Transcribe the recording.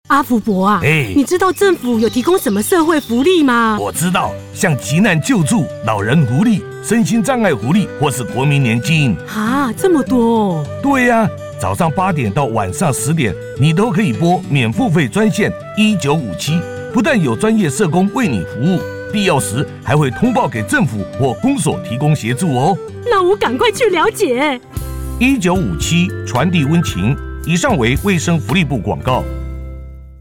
阿福伯啊，你知道政府有提供什么社会福利吗？ 我知道，像急难救助、老人福利、身心障碍福利或是国民年金。 啊，这么多哦。 对啊，早上8点到晚上10点，你都可以拨免付费专线1957，不但有专业社工为你服务，必要时还会通报给政府或公所提供协助哦。 那我赶快去了解。 1957传递温情。以上为卫生福利部广告。